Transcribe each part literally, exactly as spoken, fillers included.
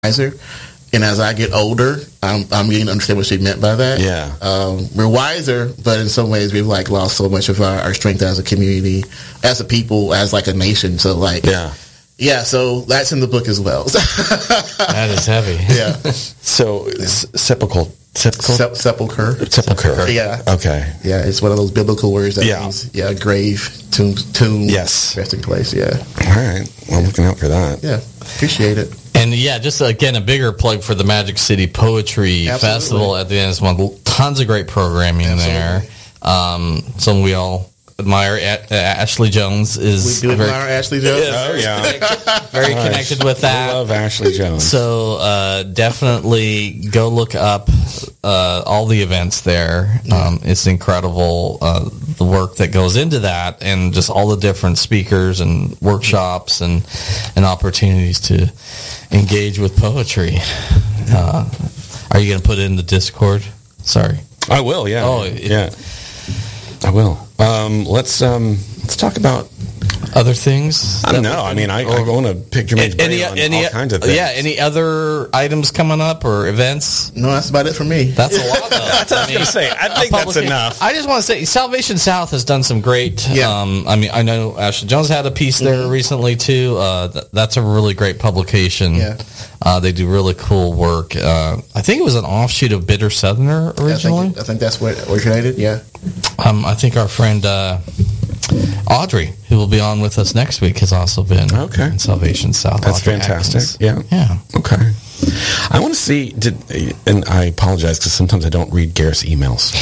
wiser. And as I get older, I'm, I'm getting to understand what she meant by that. Yeah. Um, we're wiser, but in some ways we've like lost so much of our, our strength as a community, as a people, as like a nation. So like, yeah. Yeah, so that's in the book as well. That is heavy. Yeah. So, yeah. S- sepulchre. Sepulchre? Se- sepulchre. Sepulchre. Yeah. Okay. Yeah, it's one of those biblical words that yeah. means, yeah, grave, tomb, tomb, yes. resting place, yeah. All right. Well, I'm looking out for that. Yeah, appreciate it. And yeah, just again, a bigger plug for the Magic City Poetry Absolutely. Festival at the end of this month. Tons of great programming Absolutely. There. Um, some we all admire. A- Ashley Jones is we do very, admire Ashley Jones. Yeah, oh, yeah. Connected, very nice. Connected with that. I love Ashley Jones. So uh, definitely go look up uh, all the events there. Um, it's incredible uh, the work that goes into that, and just all the different speakers and workshops and and opportunities to engage with poetry. Uh, are you going to put it in the Discord? Sorry. I will. Yeah. Oh, it, yeah. I will. Um, let's um, let's talk about other things. I don't know. I mean, I, I want to pick Jermaine's brain any, on any, all kinds of things. Yeah. Any other items coming up or events? No, that's about it for me. That's a lot, though. That's what I was going to say. I think that's enough. I just want to say Salvation South has done some great. Yeah. Um, I mean, I know Ashley Jones had a piece there mm-hmm. recently too. Uh, th- that's a really great publication. Yeah. Uh, they do really cool work. Uh, I think it was an offshoot of Bitter Southerner originally. I think, I think that's what originated. Yeah. Um, I think our friend uh, Audrey, who will be on with us next week, has also been okay. in Salvation South. That's Audrey fantastic. Atkins. Yeah. Yeah. Okay. I want to see, did, and I apologize because sometimes I don't read Gareth's emails.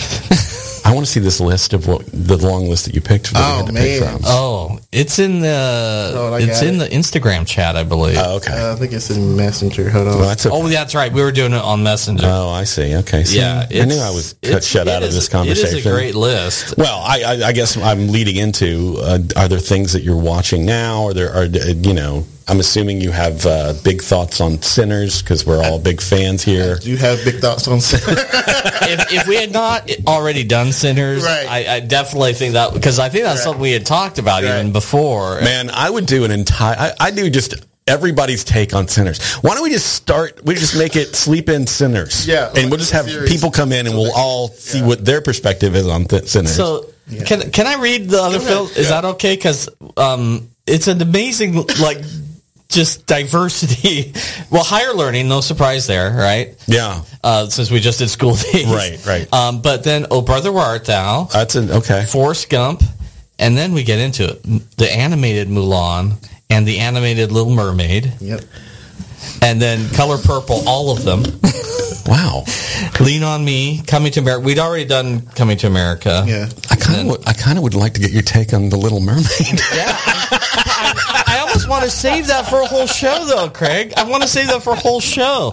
I want to see this list of what the long list that you picked. That oh you had to man! Pick from. Oh, it's in the oh, it's in it. the Instagram chat, I believe. Oh, okay. Uh, I think it's in Messenger. Hold on. Well, that's okay. Oh, that's right. We were doing it on Messenger. Oh, I see. Okay. So yeah, I knew I was cut shut out of this conversation. It is a great list. Well, I, I, I guess I'm leading into. Uh, are there things that you're watching now? Or there are you know? I'm assuming you have uh, big thoughts on Sinners because we're all big fans here. Do you have big thoughts on Sinners? if, if we had not already done Sinners, right. I, I definitely think that, because I think that's right. something we had talked about right. even before. Man, I would do an entire, I, I do just everybody's take on Sinners. Why don't we just start, we just make it Sleep In Sinners. Yeah. And we'll just have series. people come in and we'll all see yeah. what their perspective is on th- Sinners. So, yeah. can can I read the other film? Is yeah. that okay? Because um, it's an amazing, like, just diversity. Well, higher learning, no surprise there, right? Yeah. Uh, since we just did School Days. Right, right. Um, but then, Oh Brother, Where Art Thou? That's an, okay. Forrest Gump. And then we get into it. The animated Mulan and the animated Little Mermaid. Yep. And then Color Purple, all of them. Wow. Lean on Me, Coming to America. We'd already done Coming to America. Yeah. I kind of I kind of would like to get your take on The Little Mermaid. Yeah. I, I almost want to save that for a whole show, though, Craig. I want to save that for a whole show.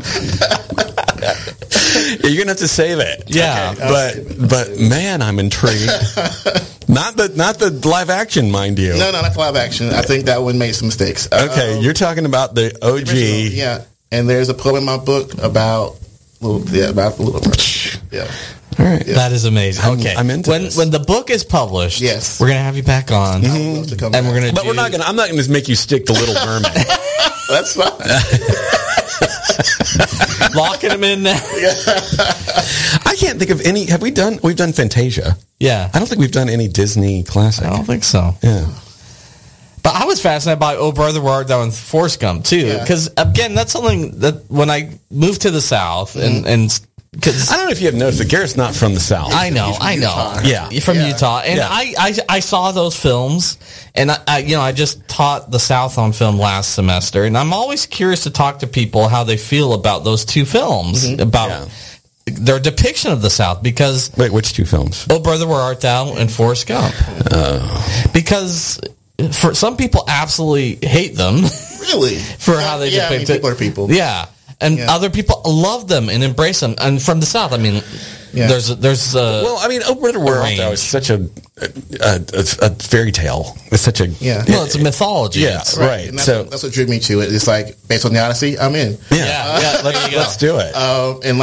You're going to have to save it. Yeah. Okay. But, but man, I'm intrigued. Not the not the live action, mind you. No, no, not live action. I think that one made some mistakes. Okay, um, you're talking about the O G. The original, yeah, and there's a poem in my book about little, yeah, about the Little Mermaid. Yeah. All right. Yeah. That is amazing. I'm, okay, I'm into when this. when the book is published, yes, we're gonna have you back on, mm-hmm. to come and back. we're gonna. But do... we're not gonna. I'm not gonna make you stick to Little Mermaid. That's fine. Locking them in now. I can't think of any. Have we done? We've done Fantasia. Yeah. I don't think we've done any Disney classic. I don't think so. Yeah. But I was fascinated by Oh Brother, Where Art Thou and Forrest Gump too, because yeah. again, that's something that when I moved to the South and mm-hmm. and. I don't know if you have noticed, but Garrett's not from the South. I know, I know. Utah. Yeah, you're from yeah. Utah, and yeah. I, I I saw those films, and I, I you know I just taught the South on film last semester, and I'm always curious to talk to people how they feel about those two films, mm-hmm. about yeah. their depiction of the South. Because wait, which two films? Oh Brother, Where Art Thou and Forrest Gump. Uh. Because for some people, absolutely hate them. Really, for how they yeah, depict I mean, it. people are people. Yeah. And yeah. other people love them and embrace them. And from the South, I mean, yeah. there's there's uh, well, I mean, Oh Brother, Where Art Thou is such a a, a a fairy tale. It's such a yeah. Well, it's a mythology. Yeah, it's, right. right. That's so what, that's what drew me to it. It's like based on the Odyssey, I'm in. Yeah, yeah. yeah let's, let's do it. Um, and like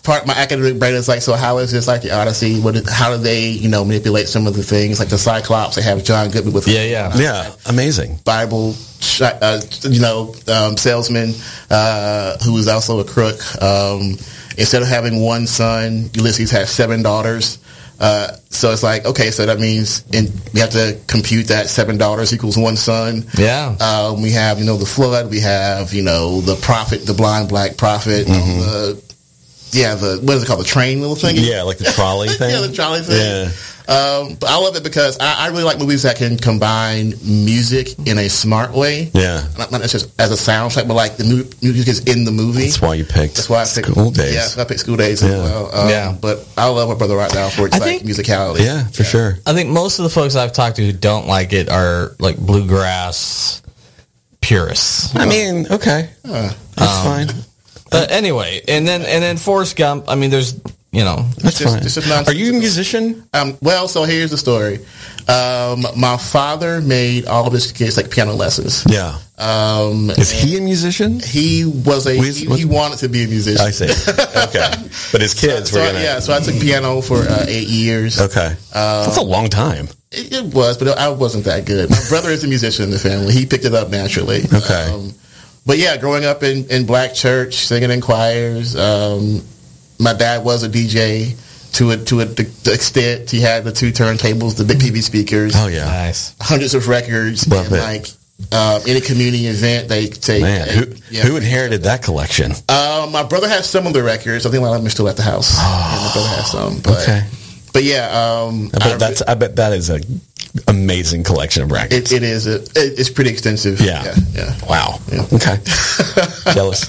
part my academic brain is like, so how is this like the Odyssey? What? Is, how do they, you know, manipulate some of the things like the Cyclops? They have John Goodman with Yeah, yeah. Yeah, amazing. Bible, uh, you know, um, salesman uh, who is also a crook. Um, instead of having one son, Ulysses has seven daughters. Uh, so it's like, okay, so that means in, we have to compute that seven daughters equals one son. Yeah. Um, we have, you know, the flood. We have, you know, the prophet, the blind black prophet. Mm-hmm. The, yeah, the, what is it called? The train little thing? Yeah, like the trolley thing. Yeah, the trolley thing. Yeah. Um, but I love it because I, I really like movies that can combine music in a smart way. Yeah. Not, not just as a soundtrack, but like the mu- music is in the movie. That's why you picked That's why I picked School Days. Yeah, I picked School Days as Yeah. well. Um, Yeah. But I love my brother right now for its I like think- musicality. Yeah, for sure. I think most of the folks I've talked to who don't like it are like bluegrass purists. I mean, okay. That's fine. But anyway, and then and then Forrest Gump. I mean, there's you know, That's just- fine. it's just nonsense. Are you a musician? Um, well, so here's the story. Um, my father made all of his kids like piano lessons. Yeah. Um, Is he a musician? he was a With- he, what- he wanted to be a musician. I see. Okay. But his kids So, were I- going to... yeah, so I took piano for uh, eight years. Okay. That's a long time. It, it was, but I wasn't that good. My brother is a musician in the family. He picked it up naturally. Okay. Um, but yeah, growing up in, in black church, singing in choirs. Um, my dad was a D J to a, to a, the extent he had the two turntables, the big P V speakers, Oh, yeah. nice. hundreds of records. Love and it. like uh, any community event, they take. Man, they- who, yeah. who inherited that collection? Uh, my brother has some of the records. I think a lot of them are still at the house. Yeah, my brother has some. But, Okay. But yeah, um, I bet I- that's. I bet that is a amazing collection of records. It, it is. It, it's pretty extensive. Yeah. Yeah. yeah. Wow. Yeah. Okay. Jealous.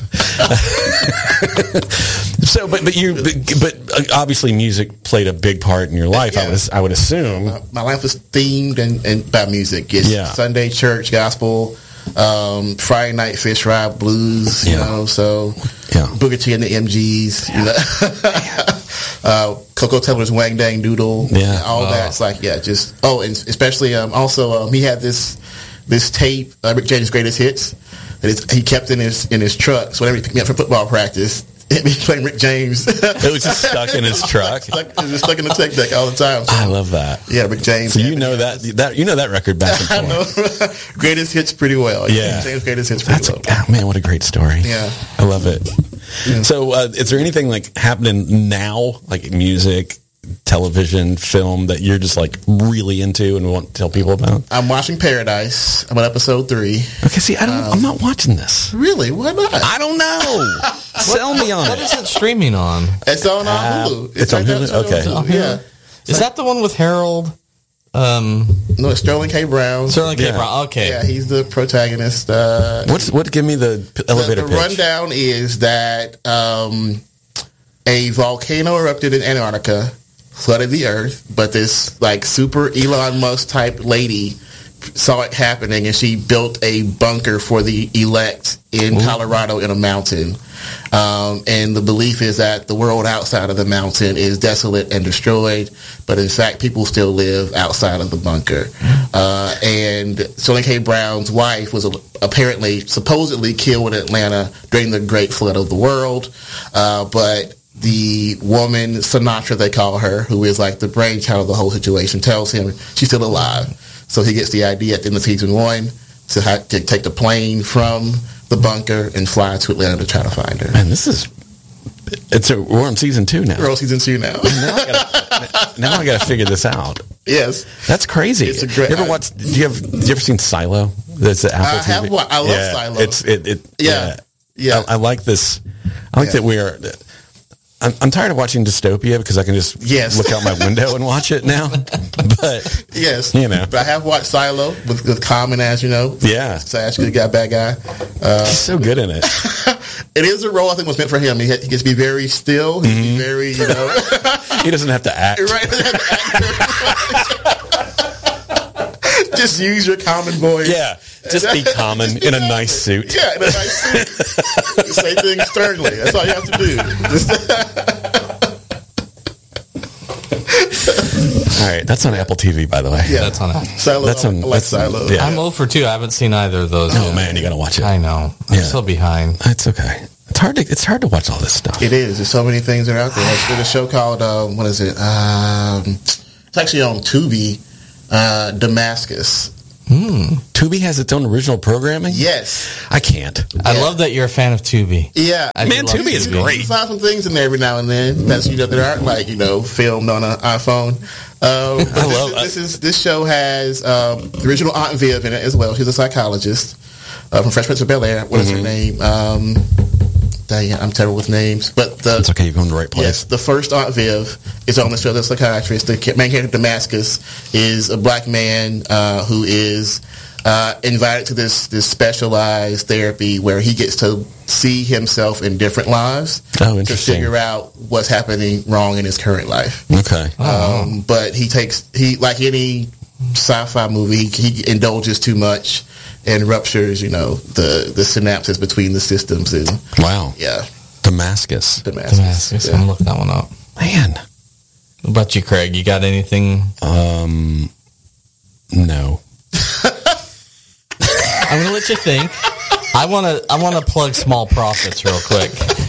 So, but but you but, but obviously music played a big part in your life. I Yeah. would I would assume. Uh, my life is themed and, and by music. It's Yeah. Sunday church gospel, um, Friday night fish fry blues. You Yeah. know, so Yeah. Booker T and the M Gs. You know, uh, Coco Taylor's Wang Dang Doodle. Yeah. all Oh. that's like yeah, just oh, and especially um, also um, he had this this tape, uh, Rick James' greatest hits, that it's, he kept in his in his truck. So whenever he picked me up for football practice, he'd be playing Rick James. It was just stuck in his truck. Stuck, it was just stuck in the tech deck all the time. So, I love that. yeah, Rick James. So you know that that you know that record back and I forth. know. Greatest hits pretty well. Yeah. James' greatest hits pretty That's a, well. oh, man, what a great story. Yeah. I love it. So, uh, is there anything like happening now, like music, television, film, that you're just like really into and want to tell people about? I'm watching Paradise. I'm on episode three. Okay, see, I don't. I'm not watching this. Really? Why not? I don't know. Sell me on What it. is it streaming on? It's on uh, Uh, Hulu. it's on right Hulu? there. Okay. It's on On Hulu. Hulu? Yeah. Is that the one with Harold? Um, No, it's Sterling K. Brown. Sterling K. Yeah. Brown. Okay. Yeah, he's the protagonist. Uh, What's what? Give me the p- the, elevator the pitch. rundown is that um, a volcano erupted in Antarctica, flooded the Earth, but this like super Elon Musk type lady saw it happening, and she built a bunker for the elect in Colorado in a mountain. Um, and the belief is that the world outside of the mountain is desolate and destroyed, but in fact, people still live outside of the bunker. Uh, and Sterling K. Brown's wife was apparently, supposedly killed in Atlanta during the Great Flood of the World, uh, but the woman, Sinatra they call her, who is like the brainchild of the whole situation, tells him she's still alive. So he gets the idea at the end of season one to, ha- to take the plane from the bunker and fly to Atlanta to try to find her. Man, this is. It's a, we're on season two now. We're on season two now. Now I gotta, now I gotta figure this out. Yes. That's crazy. It's a great- you ever watch? Do you have? Do you ever seen Silo? That's the Apple I T V. have wa- I love yeah, Silo. It's it. it Yeah. Yeah. I, I like this. I like Yeah. that we are. I'm, I'm tired of watching dystopia because I can just Yes. look out my window and watch it now. But Yes. You know. But I have watched Silo with, with Common, as you know. Yeah. Slash good guy, bad guy. Uh, he's so good in it. it is a role I think was meant for him. He, ha- he gets to be very still. He Mm-hmm. can be very, you know. He doesn't have to act. right. Just use your common voice. Yeah, just be common in a nice suit. Yeah, in a nice suit. Say things sternly. That's all you have to do. Just All right, that's on Apple T V, by the way. Yeah. That's on it. Silo. That's on- I like that's- Silo. yeah. I'm zero for two. I haven't seen either of those. Oh yet. man, you gotta watch it. I know. I'm Yeah. still behind. It's okay. It's hard to it's hard to watch all this stuff. It is. There's so many things that are out there. There's a show called, um, what is it? Um, it's actually on Tubi, uh, Damascus. Hmm. Tubi has its own original programming? Yes. I can't. I Yeah. love that you're a fan of Tubi. Yeah. I Man, love Tubi is You great. can find some things in there every now and then that's, you know, that aren't like, you know, filmed on an iPhone. Um, but I this, love is, this is this show has um, the original Aunt Viv in it as well. She's a psychologist uh, from Fresh Prince of Bel-Air. What is Mm-hmm. her name? Um, dang it, I'm terrible with names. But the It's okay, you're going to the right place. Yes, the first Aunt Viv is on the show. The psychiatrist. The main character, Damascus, is a black man uh, who is uh, invited to this this specialized therapy where he gets to see himself in different lives Oh, to interesting. figure out what's happening wrong in his current life. Okay. Um, but he takes he like any sci-fi movie, he, he indulges too much and ruptures, you know, the the synapses between the systems. And Wow. yeah, Damascus. Damascus. Damascus. Yeah. I'm looking that one up. Man. What about you, Craig? You got anything? Um, no. I'm gonna let you think. I want to. I want to plug Small Profits real quick.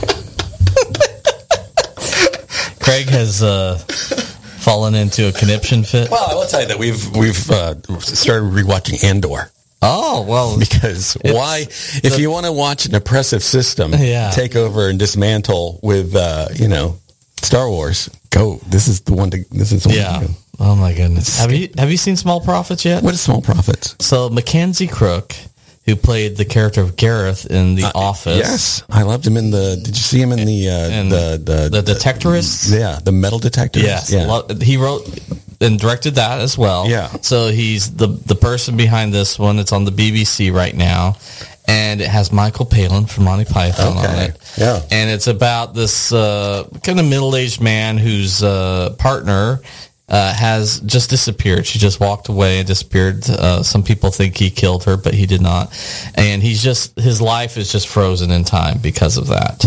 Craig has uh, fallen into a conniption fit. Well, I will tell you that we've we've uh, started rewatching Andor. Oh well, Because why, if you want to watch an oppressive system Yeah. take over and dismantle with, uh, you know, Star Wars, go. This is the one to. This is the one yeah. to go. Oh my goodness. Have you have you seen Small Profits yet? What is Small Profits? So Mackenzie Crook, who played the character of Gareth in The Office, Yes, I loved him in the. Did you see him in the uh, And the the the Detectorists. Yeah, the metal detectors. Yes, yeah. lo- he wrote and directed that as well. Yeah. So he's the the person behind this one. It's on the B B C right now, and it has Michael Palin from Monty Python on Okay. it. Yeah. And it's about this uh, kind of middle aged man whose uh, partner uh, has just disappeared. She just walked away and disappeared. Uh, some people think he killed her, but he did not. And he's just, his life is just frozen in time because of that.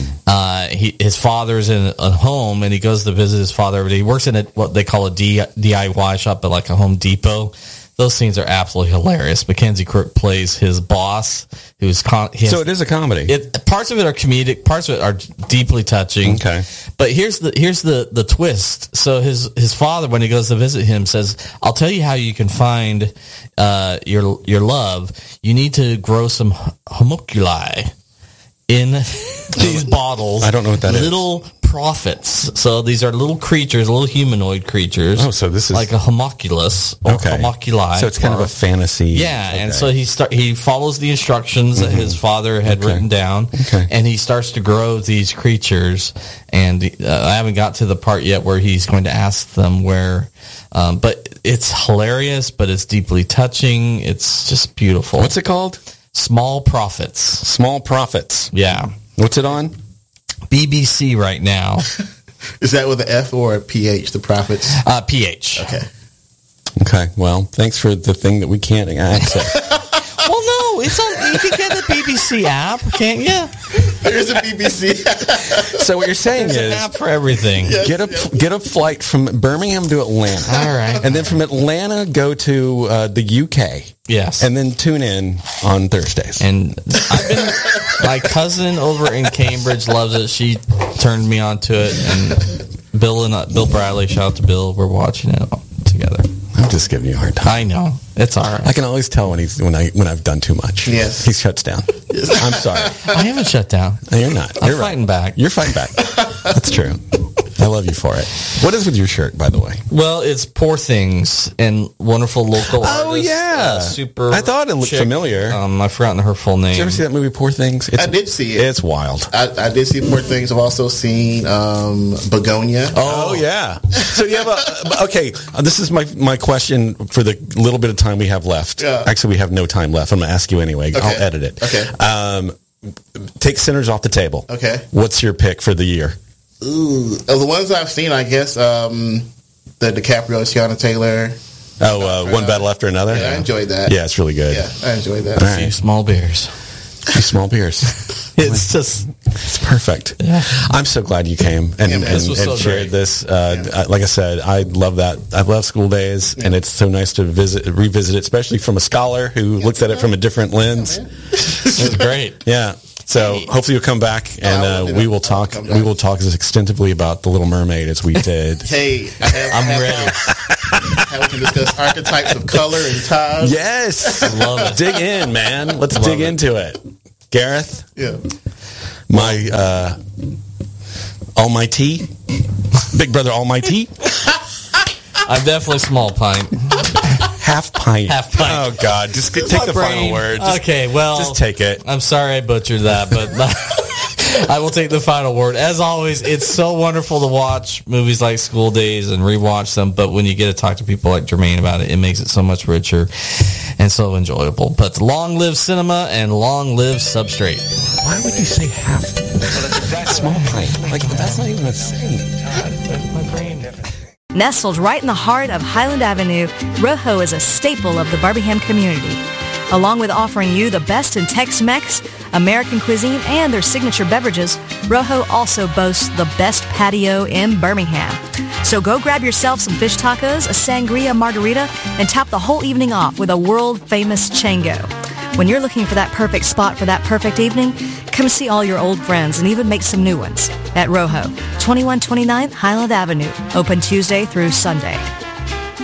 Uh, he, his father's in a home and he goes to visit his father every day. He works in a, what they call a D, DIY shop at like a Home Depot. Those scenes are absolutely hilarious. Mackenzie Crook plays his boss, who's con- he has, So it is a comedy. it, parts of it are comedic, parts of it are deeply touching. Okay. But here's the here's the the twist. So his his father, when he goes to visit him, says, "I'll tell you how you can find uh, your your love. You need to grow some homunculi in these bottles. I don't know what that is. Little prophets. So these are little creatures, little humanoid creatures. Oh, so this is- like a homunculus or Okay. homunculi. So it's kind of or- a fantasy. yeah, and Okay. so he start he follows the instructions that his father had written down, Okay. and he starts to grow these creatures. And uh, I haven't got to the part yet where he's going to ask them where, um, but it's hilarious, but it's deeply touching. It's just beautiful. What's it called? Small Profits. Small Profits. Yeah, What's it on? B B C right now. Is that with an F or a P H? The Prophets. Uh, P H. Okay. Okay. Well, thanks for the thing that we can't access. Well, no, it's on. You can get the B B C app, can't you? There's a B B C. So what you're saying There's an is app for everything. get a get a flight from Birmingham to Atlanta. All right. And then from Atlanta go to uh, the U K. Yes. And then tune in on Thursdays. And I've been, my cousin over in Cambridge loves it. She turned me on to it, and Bill and uh, Bill Bradley, shout out to Bill. We're watching it together. I'm just giving you a hard time. I know it's all right. I can always tell when he's when I when I've done too much. Yes. He shuts down. I'm sorry. I haven't shut down. No, you're not. I'm You're right. fighting back. You're fighting back. That's true. I love you for it. What is with your shirt, by the way? Well, it's Poor Things and wonderful local Oh, artist, yeah. uh, super. I thought it looked chick. familiar. Um, I've forgotten her full name. Did you ever see that movie, Poor Things? It's, I did see it. It's wild. I, I did see Poor Things. I've also seen um, Begonia. Oh, yeah. So you have a okay. Uh, this is my my question for the little bit of time we have left. Yeah. Actually, we have no time left. I'm going to ask you anyway. I'll Okay. edit it. Okay. Um, take Sinners off the table. Okay. What's your pick for the year? Ooh, of the ones I've seen, I guess um, the DiCaprio, Tiana Taylor. Oh, uh, One Battle After Another. Yeah, I enjoyed that. Yeah, it's really good. Yeah, I enjoyed that. All A few right. small beers. Two small beers. It's just It's perfect. Yeah. I'm so glad you came and, Yeah, man, and, this was and so shared great. this. Uh, I- like I said, I love that. I love school days, and it's so nice to visit, revisit it, especially from a scholar who looks at it from a different lens. it was great. Yeah. So Hey. hopefully you'll come back and I will uh, do we that. will I'll talk. come back. We will talk extensively about the Little Mermaid as we did. Hey, I have, I'm I have ready. How, how we can discuss archetypes of color and ties. Yes, Love it. dig in, man. Let's Love dig it. into it. Gareth, Yeah. my uh, almighty, big brother almighty, I'm definitely small pint. half pint. Half pint. Oh God, just take My the brain. final word. Just, Okay, well, just take it. I'm sorry I butchered that, but I will take the final word. As always, it's so wonderful to watch movies like School Days and rewatch them, but when you get to talk to people like Jermaine about it, it makes it so much richer and so enjoyable. But long live cinema and long live Substrate. Why would you say half? Small pint. Like that's not even a thing. My brain. Nestled right in the heart of Highland Avenue, Rojo is a staple of the Birmingham community. Along with offering you the best in Tex-Mex, American cuisine, and their signature beverages, Rojo also boasts the best patio in Birmingham. So go grab yourself some fish tacos, a sangria margarita, and top the whole evening off with a world-famous chango. When you're looking for that perfect spot for that perfect evening, come see all your old friends and even make some new ones at Rojo, twenty-one twenty-nine Highland Avenue, open Tuesday through Sunday.